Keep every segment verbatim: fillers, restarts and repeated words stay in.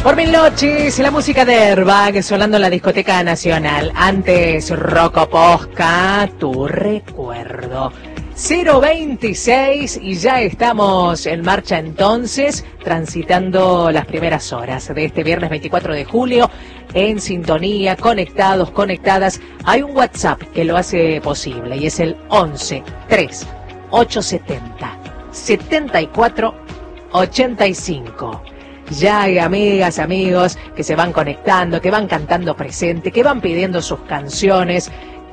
Por mil noches, la música de Airbag sonando en la discoteca nacional. Antes, Rocco Posca, tu recuerdo. cero veintiséis y ya estamos en marcha entonces, transitando las primeras horas de este viernes veinticuatro de julio, en sintonía, conectados, conectadas. Hay un WhatsApp que lo hace posible y es el once tres ochocientos setenta setenta y cuatro ochenta y cinco. Ya hay amigas, amigos que se van conectando, que van cantando presente, que van pidiendo sus canciones,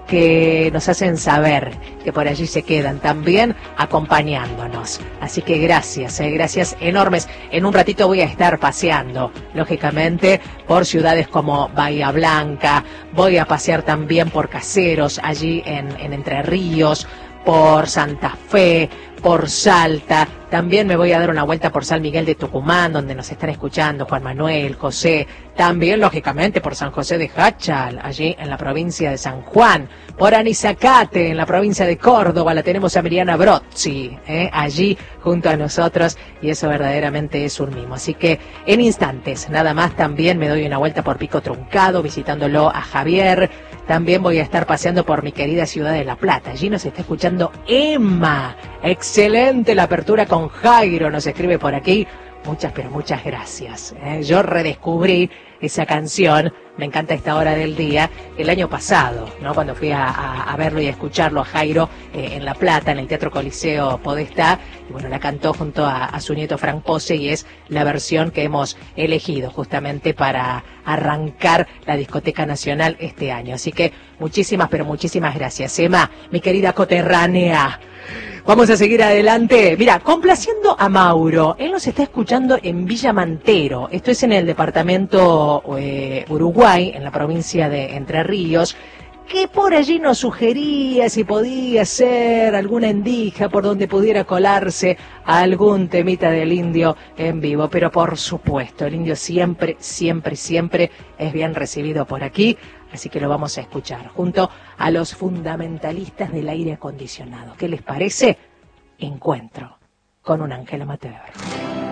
que nos hacen saber que por allí se quedan también acompañándonos. Así que gracias, eh, gracias enormes. En un ratito voy a estar paseando, lógicamente, por ciudades como Bahía Blanca, voy a pasear también por Caseros, allí en, en Entre Ríos, por Santa Fe, por Salta. También me voy a dar una vuelta por San Miguel de Tucumán, donde nos están escuchando Juan Manuel, José. También, lógicamente, por San José de Jáchal, allí en la provincia de San Juan. Por Anizacate, en la provincia de Córdoba, la tenemos a Miriana Brozzi, ¿eh? allí junto a nosotros, y eso verdaderamente es un mimo. Así que en instantes, nada más, también me doy una vuelta por Pico Truncado, visitándolo a Javier. También voy a estar paseando por mi querida ciudad de La Plata. Allí nos está escuchando Emma. Excelente la apertura con Jairo, nos escribe por aquí. Muchas, pero muchas gracias. ¿eh? Yo redescubrí esa canción, me encanta esta hora del día, el año pasado, ¿no? Cuando fui a, a, a verlo y a escucharlo a Jairo eh, en La Plata, en el Teatro Coliseo Podestá, y bueno, la cantó junto a, a su nieto Frank Pose, y es la versión que hemos elegido justamente para arrancar la Discoteca Nacional este año. Así que muchísimas, pero muchísimas gracias. Emma, mi querida coterránea. Vamos a seguir adelante. Mira, complaciendo a Mauro. Él nos está escuchando en Villa Mantero. Esto es en el departamento eh, Uruguay, en la provincia de Entre Ríos, que por allí nos sugería si podía ser alguna endija por donde pudiera colarse algún temita del Indio en vivo. Pero por supuesto, el Indio siempre, siempre, siempre es bien recibido por aquí. Así que lo vamos a escuchar junto a los fundamentalistas del aire acondicionado. ¿Qué les parece? Encuentro con un Ángel Amateur.